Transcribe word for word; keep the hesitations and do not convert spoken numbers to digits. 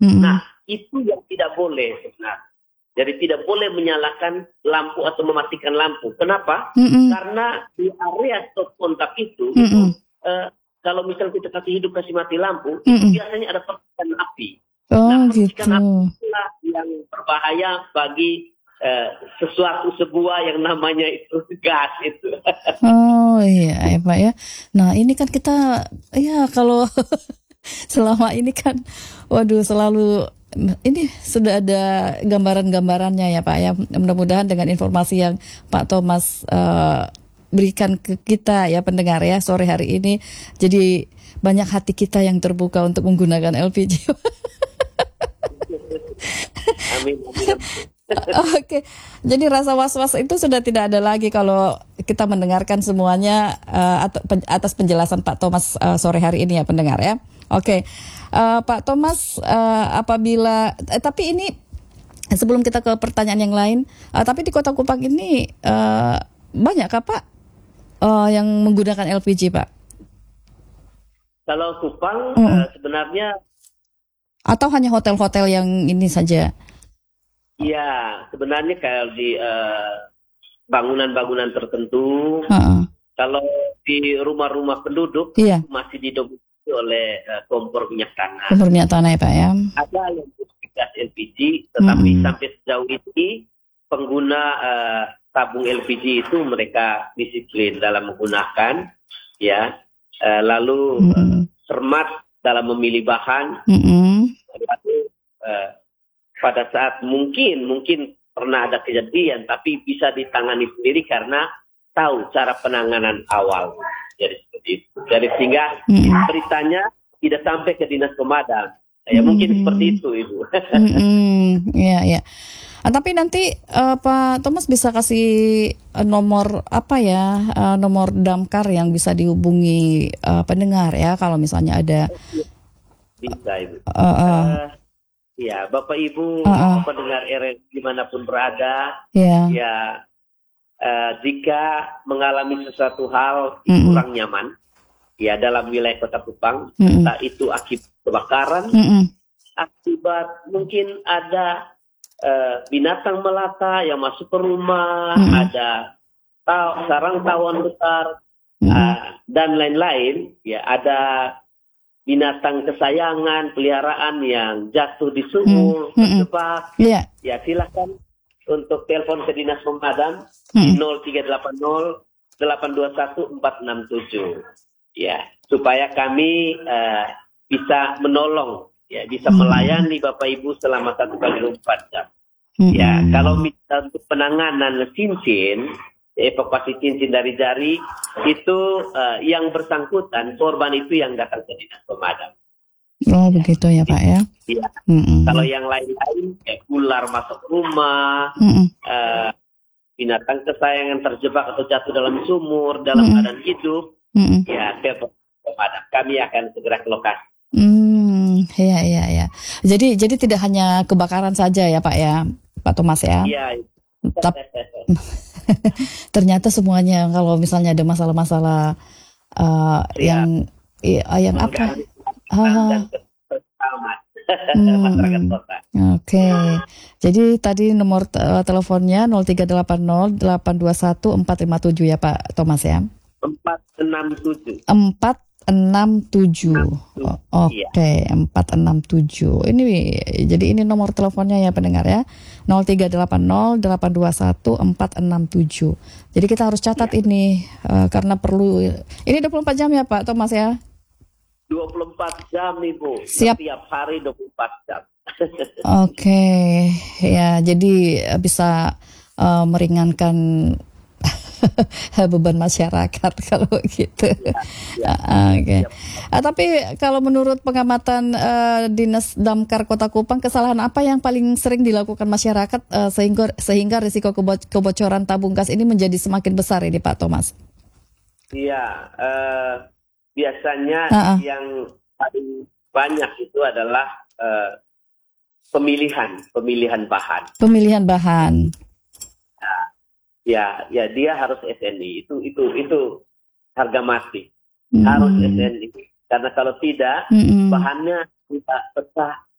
Mm-mm. Nah, itu yang tidak boleh sebenarnya. Jadi tidak boleh menyalakan lampu atau mematikan lampu. Kenapa? Mm-mm. Karena di area stop kontak itu, Mm-mm. itu uh, kalau misalnya kita kasih hidup, kasih mati lampu, Mm-mm. itu biasanya ada percikan api. Oh Nah, gitu. percikan api itulah yang berbahaya bagi uh, sesuatu sebuah yang namanya itu gas itu. Oh iya ya Pak ya. Nah ini kan kita ya kalau selama ini kan, waduh selalu ini sudah ada gambaran-gambarannya ya Pak ya. Mudah-mudahan dengan informasi yang Pak Thomas uh, berikan ke kita ya pendengar ya sore hari ini, jadi banyak hati kita yang terbuka untuk menggunakan L P G. Amin, amin, amin. Oke, jadi rasa was-was itu sudah tidak ada lagi kalau kita mendengarkan semuanya uh, atas penjelasan Pak Thomas uh, sore hari ini ya pendengar ya. Oke, uh, Pak Thomas, uh, apabila eh, tapi ini sebelum kita ke pertanyaan yang lain, uh, tapi di Kota Kupang ini uh, banyak kah Pak uh, yang menggunakan L P G Pak? Kalau Kupang Mm. uh, sebenarnya atau hanya hotel-hotel yang ini saja? ya, sebenarnya kalau di uh, bangunan-bangunan tertentu, Uh-uh. kalau di rumah-rumah penduduk Iya. masih didominasi oleh uh, kompor minyak tanah. Kompor minyak tanah ya Pak ya. Ada yang gas L P G, tetapi Mm-mm. sampai sejauh ini pengguna uh, tabung L P G itu mereka disiplin dalam menggunakan, ya, uh, lalu uh, cermat dalam memilih bahan. Mm-mm. Lalu uh, pada saat mungkin mungkin pernah ada kejadian, tapi bisa ditangani sendiri karena tahu cara penanganan awal. Jadi seperti itu. Jadi sehingga Mm-mm. beritanya tidak sampai ke dinas pemadam. Ya mungkin Mm-mm. seperti itu, Ibu. Mm-mm. Iya, iya. Ah, tapi nanti uh, Pak Thomas bisa kasih uh, nomor apa ya, uh, nomor damkar yang bisa dihubungi uh, pendengar ya, kalau misalnya ada. Bisa, Ibu. Uh, uh, Uh, ya, Bapak Ibu Uh-uh. pendengar R R dimanapun berada, ya. ya uh, jika mengalami sesuatu hal Mm-mm. kurang nyaman, ya dalam wilayah Kota Kupang, Mm-mm. entah itu akibat kebakaran, Mm-mm. akibat mungkin ada uh, binatang melata yang masuk ke rumah, Mm-mm. ada taw- sarang tawon besar, Mm-mm. uh, dan lain-lain, ya ada binatang kesayangan, peliharaan yang jatuh di sumur, Mm-mm. terjebak, Iya. ya silakan untuk telepon ke dinas pemadam Mm-mm. di nol tiga delapan nol delapan dua satu empat enam tujuh, ya supaya kami uh, bisa menolong, ya bisa Mm-mm. melayani Bapak Ibu selama satu kali dua puluh empat jam. Mm-mm. Ya kalau minta untuk penanganan cincin, evakuasi cincin dari jari itu uh, yang bersangkutan korban itu yang datang ke dinas pemadam. Oh begitu ya Pak ya. Ya. Mm-mm. Kalau yang lain-lain kayak ular masuk rumah, Mm-mm. uh, binatang kesayangan terjebak atau jatuh dalam sumur dalam Mm-mm. keadaan hidup, Mm-mm. ya telepon pemadam. Kami akan segera ke lokasi. Hmm, iya iya ya. Jadi jadi tidak hanya kebakaran saja ya Pak ya, Pak Thomas ya. Iya. Tap- Ternyata semuanya kalau misalnya ada masalah-masalah uh, Ya. yang i- uh, yang apa? Dan Ah, keselamat Hmm. masyarakat kota. Oke. Jadi tadi nomor uh, teleponnya nol tiga delapan nol delapan dua satu empat lima tujuh ya Pak Thomas ya. empat enam tujuh. empat enam tujuh. Oh, Iya. Oke, empat enam tujuh. Ini jadi ini nomor teleponnya ya pendengar ya. nol tiga delapan nol delapan dua satu empat enam tujuh. Jadi kita harus catat Iya. ini uh, karena perlu. Ini dua puluh empat jam ya Pak Thomas ya. dua puluh empat jam Ibu. Siap. Setiap hari dua puluh empat jam. Oke, ya jadi uh, bisa uh, meringankan beban masyarakat kalau gitu. Ya, Ah, Oke. ya. Ah, tapi kalau menurut pengamatan uh, Dinas Damkar Kota Kupang, kesalahan apa yang paling sering dilakukan masyarakat uh, sehingga sehingga risiko kebo- kebocoran tabung gas ini menjadi semakin besar ini Pak Thomas? Iya, eh, biasanya Ah, ah. yang paling banyak itu adalah eh, pemilihan, pemilihan bahan. Pemilihan bahan. Ya, ya dia harus S N I. Itu itu itu harga mati. Hmm. Harus S N I. Karena kalau tidak, Mm-mm. bahannya tidak betah